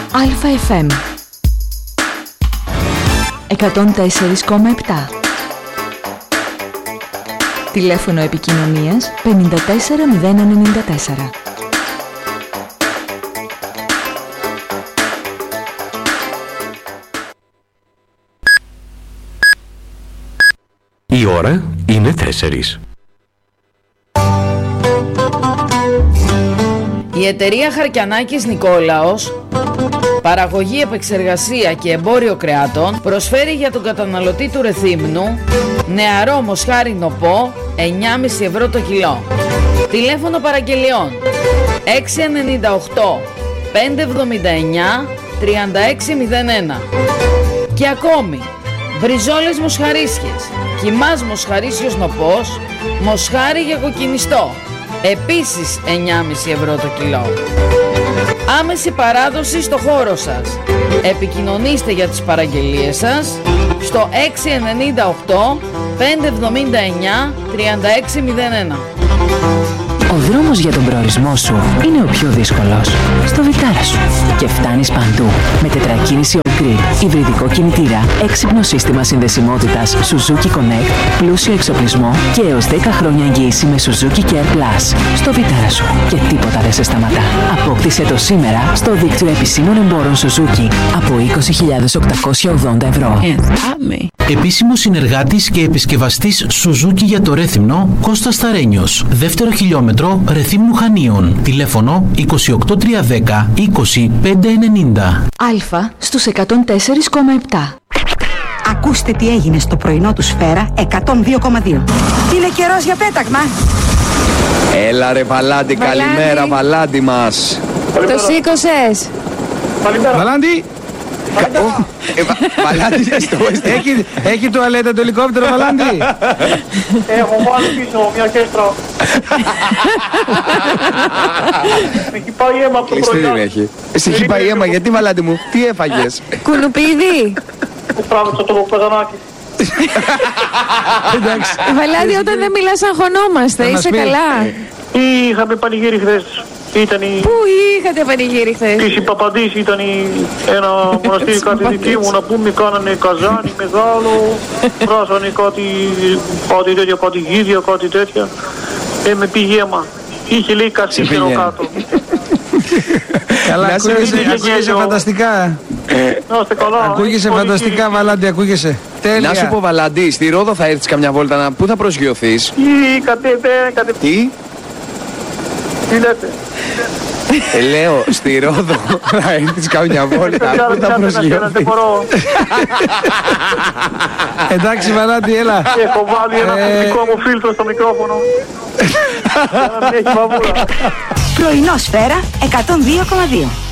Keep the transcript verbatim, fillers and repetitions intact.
Αλφα εφ εμ εκατόν τέσσερα κόμμα επτά. Τηλέφωνο επικοινωνίας πενήντα τέσσερα μηδέν ενενήντα τέσσερα. Η ώρα είναι τέσσερις. Η εταιρεία Χαρκιανάκης Νικόλαος, παραγωγή, επεξεργασία και εμπόριο κρεάτων, προσφέρει για τον καταναλωτή του Ρεθύμνου νεαρό μοσχάρι νοπό εννιά κόμμα πέντε ευρώ το κιλό. Τηλέφωνο παραγγελιών έξι εννιά οκτώ πέντε εβδομήντα εννιά τριάντα έξι μηδέν ένα. Και ακόμη μπριζόλες μοσχαρίσιες, κιμάς μοσχαρίσιος νοπός, μοσχάρι για κοκκινιστό, επίσης εννιά κόμμα πέντε ευρώ το κιλό. Άμεση παράδοση στο χώρο σας. Επικοινωνήστε για τις παραγγελίες σας στο έξι εννιά οκτώ πέντε εβδομήντα εννιά τριάντα έξι μηδέν ένα. Ο δρόμος για τον προορισμό σου είναι ο πιο δύσκολος. Στο Βιτάρα σου. Και φτάνεις παντού. Με τετρακίνηση all-green, υβριδικό κινητήρα, έξυπνο σύστημα συνδεσιμότητας Suzuki Connect, πλούσιο εξοπλισμό και έως δέκα χρόνια εγγύηση με Suzuki Care Plus. Στο Βιτάρα σου. Και τίποτα δεν σε σταματά. Απόκτησε το σήμερα στο δίκτυο επισήμων εμπόρων Suzuki από είκοσι χιλιάδες οκτακόσια ογδόντα ευρώ. Επίσημος συνεργάτης και επισκευαστής Suzuki για το Ρέθυμνο, Κώστας Σταρένιος. Δεύτερο χιλιόμετρο Ρεθύμνου Χανίων. Τηλέφωνο είκοσι οκτώ τριακόσια δέκα είκοσι πέντε ενενήντα. Αλφα στους εκατόν τέσσερα κόμμα επτά. Ακούστε τι έγινε στο πρωινό του Σφαίρα εκατόν δύο κόμμα δύο. Είναι καιρός για πέταγμα. Έλα ρε Βαλάντι, καλημέρα Βαλάντι μας. Το σήκωσες. Βαλάντι. Βαλάντι, έχει τουαλέτα το ελικόπτερο Βαλάντι. Έχω βάλει πίσω μια κέστρα. Έχει πάει αίμα από το πρωινό. Εσύ έχει πάει αίμα, γιατί Βαλάντι μου, τι έφαγες? Κουνουπίδι. Τράβηξα το καζανάκι. Βαλάντι, όταν δεν μιλάς αγχωνόμαστε, είσαι καλά? Είχαμε πανηγύρι χθες. Ήταν η... Πού είχατε πανηγύρι χθες? Η Παπαντής ήταν η... ένα μοναστήρι κάτι δική μου, να πούμε, κάνανε καζάνι μεγάλο, βράσανε κάτι, κάτι τέτοια, κάτι γίδια, κάτι τέτοια. Ε, με πήγε αίμα. Είχε λέει κασίσερο κάτω. Καλά, ακούγεσαι φανταστικά. Ακούγεσαι φανταστικά Βαλάντι, ακούγεσαι. Τέλεια. Να σου πω Βαλάντι, στη Ρόδο θα έρθεις καμιά βόλτα, πού θα προσγειωθείς? Ή κατέβαινε, Τι? Τι λέτε? Ε, λέω, στη Ρόδο θα έρθεις καμιά βόλτα, πού θα προσγειωθείς? Εντάξει Βαλάντι, έλα. Έχω βάλει ένα δικό μου φίλτρο στο μικρόφωνο. Για να μην έχει βαβούρα. Πρωινό Σφαίρα εκατόν δύο κόμμα δύο.